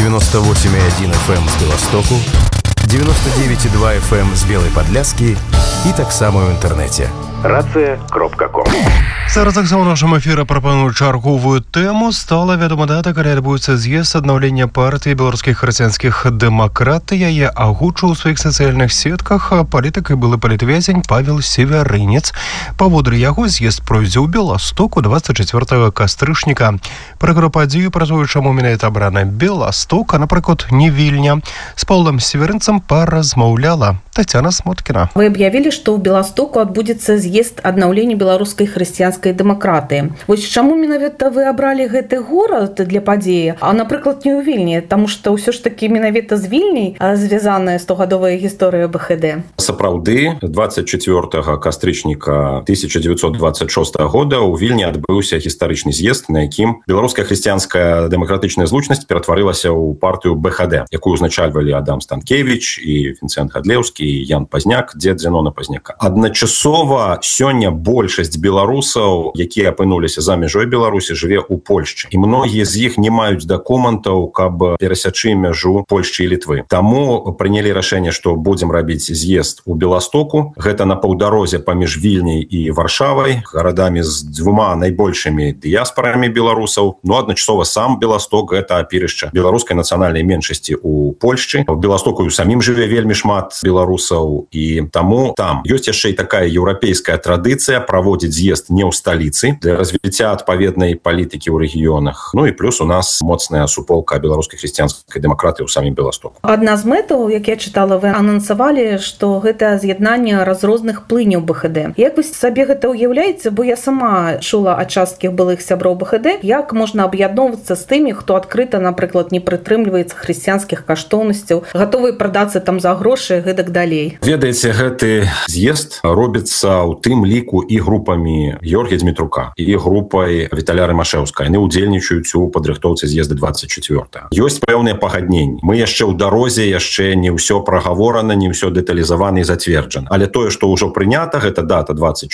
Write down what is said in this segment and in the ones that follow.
98,1 FM з Беластоку, 99,2 FM з Белай Падляскі і таксама ў інтэрнэце. Рацыя.ком. Зараз таксама ў нашым эфіры прапаную чарговую тэму. Стала вядома дата, калі адбудзецца з'езд аднаўлення партыі беларускіх хрысціянскіх дэмакратый. Яе агучыў у сваіх сацыяльных сетках палітык і былы палітвязень Павел Севярынец. Паводле яго з'езд пройдзе ў Беластоку 24 кастрычніка. Пра падзею, пра тое, чаму менавіта абрана Беласток, а, напрыклад, не Вільня, з Паўлам Севярынцам паразмаўляла Тацяна Смоткіна. Вы аб'явілі, што ў Беластоку адбудзецца з'езд аднаўлення беларускай хрысціянскай дэмакратыі. Вось чаму менавіта вы абралі гэты горад для падзеі, а, напрыклад, не ў Вільні? Таму што ўсё ж такі менавіта з Вільняй звязаная 100-гадовая гісторыя БХД. Сапраўды, 24 кастрычніка 1926 года ў Вільні адбыўся гістарычны з'езд, на якім беларуская хрысціянская дэмакратычная злучнасць ператварылася ў партыю БХД, якую узначальвалі Адам Станкевіч і Вінцэнт Гадлеўскі, і Ян Пазняк, дзед Зенона Пазняка. Адначасова сёння большасць беларусаў, якія апынуліся за мяжой Беларусі, жыве ў Польшчы. І многія з іх не маюць дакументаў, каб перасячы мяжу Польшчы і Літвы. Таму прынялі рашэнне, што будзем рабіць з'езд у Беластоку. Гэта на паўдарозе паміж Вільняй і Варшавай, гарадамі з двума найбольшымі дыяспарамі беларусаў. Ну, адначасова сам Беласток — гэта апірышча беларускай нацыянальнай меншасці ў Польшчы. У Беластоку і самім жыве вельмі шмат беларусаў, і таму там ёсць яшчэ і такая еўрапейская традыцыя праводзіць з'езд не ў сталіцы для развіцця адпаведнай палітыкі ў рэгіёнах. Ну і плюс у нас моцная суполка беларускай хрысціянскай дэмакратыі ў самім Беластоку. Адна з мэтаў, як я чытала, вы анансавалі, што гэта з'яднанне разрозных плыняў БХД. Як вы сабе гэта ўяўляеце? Бо я сама чула ад часткіх былых сяброў БХД, як можна аб'ядноўвацца з тымі, хто адкрыта, напрыклад, не прытрымліваецца хрысціянскіх каштоўнасцяў, гатовы прадацца там за грошы, гэтак далей. Ведаеце, гэты з'езд робіцца ў тым ліку і групамі Георгія Дмітрука, і групай Віталя Рымашэўска. Яны ўдзельнічаюць у падрыхтоўцы з'езда 24. Ёсць пэўныя пагадненні. Мы яшчэ ў дарозе, яшчэ не ўсё прагаворана, не ўсё дэталізавана і зацверджана. Але тое, што ўжо прынята, гэта дата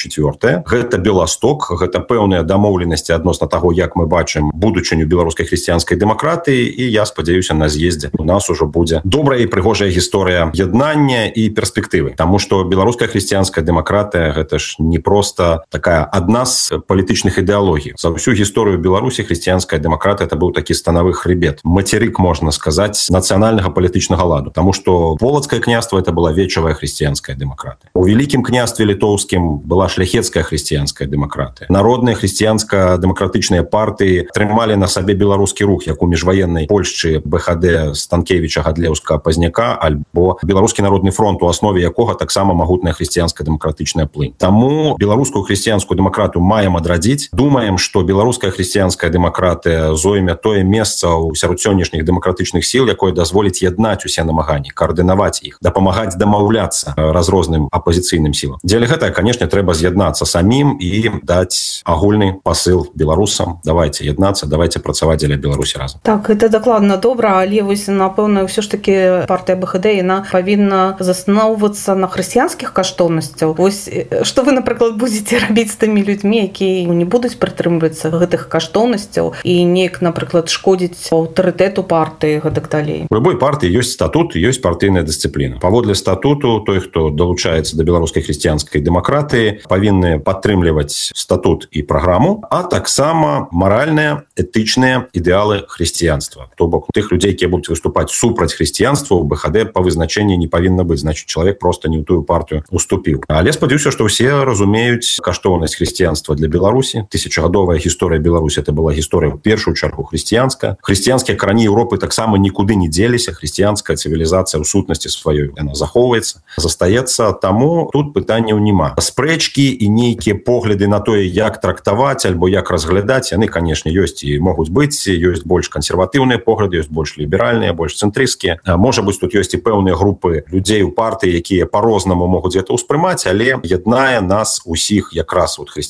24. Гэта Беласток, гэта пэўныя дамоўленасці адносна таго, як мы бачым будучыню беларускай хрысціянскай дэмакратыі, і я спадзяюся, на з'ездзе у нас ужо будзе добрая і прыгожая гісторыя яднання і перспектывы. Таму што беларуская хрысціянская дэмакратыя — гэта ж не проста такая адна з палітычных ідэалогій. За ўсю гісторыю Беларусі хрысціянская дэмакратыя — это быў такі станавы хрыбет, мацерык, можна сказаць, нацыянальнага палітычнага ладу. Таму што Полацкае княства — это была вечавая хрысціянская дэмакратыя. У Вялікім княстве літоўскім была шляхецкая хрысціянская дэмакратыя. Народныя хрысціянска-дэмакратычныя партыі трымалі на сабе беларускі рух, як у міжваеннай Польшчы БХД Станкевіча, Гадлеўска, Пазняка, альбо Беларускі народны фронт, у аснове якога таксама магутная хрысціянская дэмакратычная плынь. Таму беларускую хрысціянскую дэмакратыю маем адрадзіць. Думаем, што беларуская хрысціянская дэмакратыя зойме тое месца ў сярод сённяшніх дэмакратычных сіл, якое дазволіць яднаць усе намаганні, каардынаваць іх, дапамагаць дамаўляцца разрозным апозіцыйным сілам. Дзеля гэтага, канешне, трэба з'яднацца самім і даць агульны пасыл беларусам. Давайте яднацца, давайте працаваць дзеля Беларусі разам. Так, это дакладна добра, але вось, напэўна, ўсё ж такі партыя БХД, яна павінна застаноўвацца на хрысціянскіх каштоўнасцях. Вось, што вы, напрыклад, будзеце рабіць з тымі людзьмі, якія не будуць прытрымлівацца гэтых каштоўнасцяў і неяк, напрыклад, шкодзіць аўтарытэту партыі, гэтак далей? У любой партыі ёсць статут, ёсць партыйная дысцыпліна. Паводле статуту, той, хто далучаецца да беларускай хрысціянскай дэмакратыі, павінны падтрымліваць статут і праграму, а таксама маральныя, этычныя ідэалы хрысціянства. То бок, тых людзей, якія будуць выступаць супраць хрысціянства, у БХД па вызначэнні не павінна быць. Значит, чалавек просто не ў тую партыю уступіў. Але спадзяюся, што ўсе разумеюць каштоўнасць хрысціянства для Беларусі. Тысячагадовая гісторыя Беларусі — это была гісторыя ў першую чаргу хрысціянская. Хрысціянскія карані Еўропы таксама нікуды не дзеліся. Хрысціянская цывілізацыя ў сутнасці сваёй яна захоўваецца, застаецца. Таму тут пытанняў няма. Спрэчкі і нейкія погляды на тое, як трактаваць альбо як разглядаць, яны, канешне, ёсць і могуць быць. Ёсць больш кансерватыўныя погляды, ёсць больш ліберальныя, больш цэнтрысцкія. Можа быць, тут ёсць і пэўныя групы людзей у партыі, якія па-рознаму могуць гэта ўспрымаць, але яднае нас усіх якраз вот хрысціянская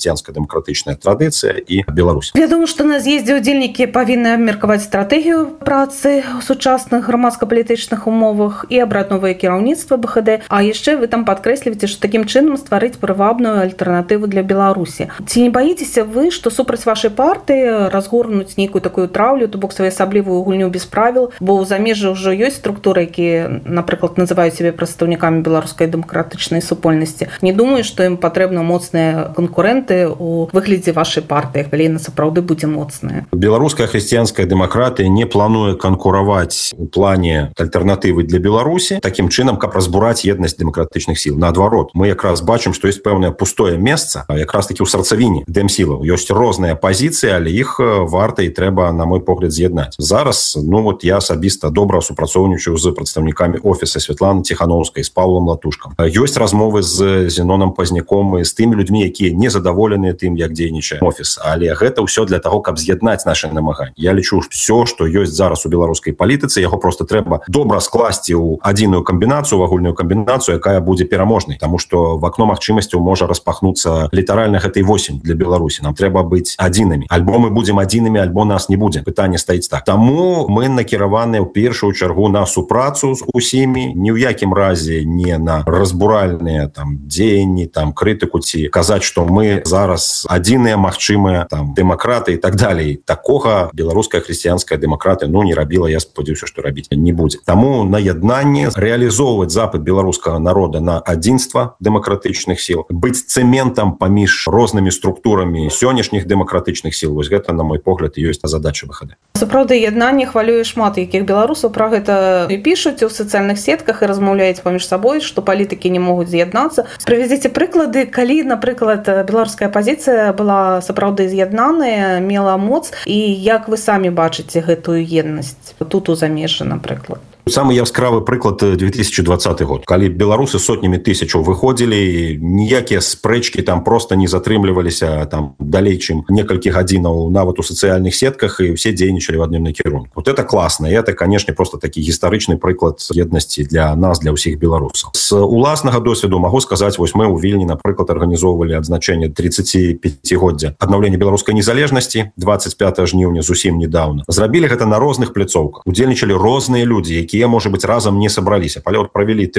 хрысціянска-дэмакратычная традыцыя і Беларусь. Я думаю, што на з'ездзе ўдзельнікі павінны абмеркаваць стратэгію працы ў сучасных грамадска-палітычных умовах і абраць новае кіраўніцтва БХД. А яшчэ вы там падкрэсліваеце, што такім чынам стварыць прывабную альтэрнатыву для Беларусі. Ці не баіцеся вы, што супраць вашай партыі разгорнуць нейкую такую траўлю, то бок своеасаблівую гульню без правіл, бо ў замежжы ўжо ёсць структуры, якія, напрыклад, называюць сябе прадстаўнікамі беларускай дэмакратычнай супольнасці. Не думаю, што ім патрэбна моцныя канкурэнты ў выглядзе вашай партыі, калі яна сапраўды будзе моцная. Беларуская хрысціянская дэмакратыя не плануе канкураваць у плане альтэрнатывы для Беларусі такім чынам, каб разбураць еднасць дэмакратычных сіл. Наадварот, мы якраз бачым, што ёсць пэўнае пустое месца, якраз такі ў сарцавіне дэмсілаў. Ёсць розныя пазіцыі, але іх варта і трэба, на мой погляд, з'яднаць. Зараз, я асабіста добра супрацоўнічаю з прадстаўнікамі офіса Святланы Ціхановскай, з Паўлам Латушкам. Ёсць размовы з Зеноном Пазняком і з тымі людзьмі, якія не задаволеныя тым, як дзейнічае офіс. Але гэта ўсё для таго, каб з'яднаць нашы намаганні. Я лічу, ўсё, што ёсць зараз у беларускай палітыцы, яго просто трэба добра скласці ў адзіную камбінацыю, у агульную камбінацыю, якая будзе пераможнай, таму што в акно магчымасцяў можа распахнуцца літаральна гэтай восень для Беларусі. Нам трэба быць адзінымі. Альбо мы будзем адзінымі, альбо нас не будзе. Пытанне стаіць так. Таму мы накіраваны ў першую чаргу на супрацу з усімі, ні ў якім разе не на разбуральныя дзеянні, крытыку ці казаць, што мы зараз адзіныя магчымыя дэмакраты і так далей. Такога беларуская хрысціянская дэмакратыя не рабіла, я спадзяюся, што рабіць не будзе. Таму на яднанне рэалізоўваць запыт беларускага народа на адзінства дэмакратычных сіл, быць цэментам паміж рознымі структурамі сённяшніх дэмакратычных сіл. Вось гэта, на мой погляд, і ёсць задача БХД. Сапраўды, яднанне хвалюе шмат якіх беларусаў, пра гэта і пішуць у сацыяльных сетках і размаўляюць паміж сабой, што палітыкі не могуць з'яднацца. Прывязіце прыклады, калі, напрыклад, беларуская апазіцыя была сапраўды з'яднаная, мела моц, і як вы самі бачыце гэтую еднасць тут у замежжы, напрыклад? Самы яскравы прыклад 2020 год, калі беларусы сотнямі тысячаў выходзілі, ніякія спрэчкі просто не затрымліваліся далей, чым некалькі гадзінаў нават у сацыяльных сетках, і ўсе дзейнічалі в адным накірунку. Вот это класна, і это, канешне, просто такі гістарычны прыклад еднасці для нас, для ўсіх беларусаў. З уласнага досведу магу сказаць, вось мы ў Вільні, напрыклад, арганізоўвалі адзначэнне 35-годдзя аднаўлення беларускай незалежнасці 25 жніўня зусім недавно. Зрабілі гэта на розных пляцоўках. Удзельнічалі розныя людзі, якія, можа быць, разам не сабраліся. Але правялі